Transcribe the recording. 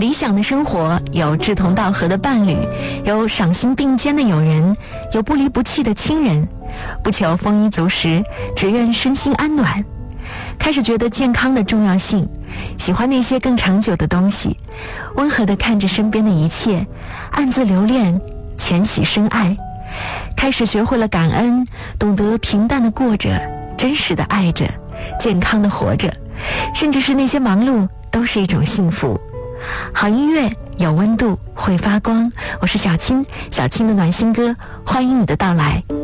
理想的生活，有志同道合的伴侣，有赏心并肩的友人，有不离不弃的亲人，不求丰衣足食，只愿身心安暖。开始觉得健康的重要性，喜欢那些更长久的东西，温和地看着身边的一切，暗自留恋，浅喜深爱。开始学会了感恩，懂得平淡地过着，真实地爱着，健康地活着，甚至是那些忙碌都是一种幸福。好音乐有温度，会发光。我是小青，小青的暖心歌，欢迎你的到来。